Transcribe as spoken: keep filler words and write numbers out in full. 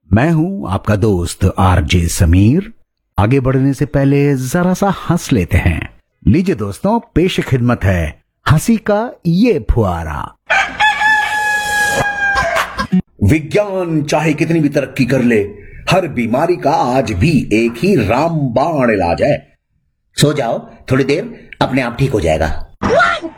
मैं हूं आपका दोस्त आरजे समीर। आगे बढ़ने से पहले जरा सा हंस लेते हैं। लीजिए दोस्तों, पेश खिदमत है हंसी का ये फुहारा। विज्ञान चाहे कितनी भी तरक्की कर ले, हर बीमारी का आज भी एक ही रामबाण इलाज है। सो जाओ, थोड़ी देर अपने आप ठीक हो जाएगा।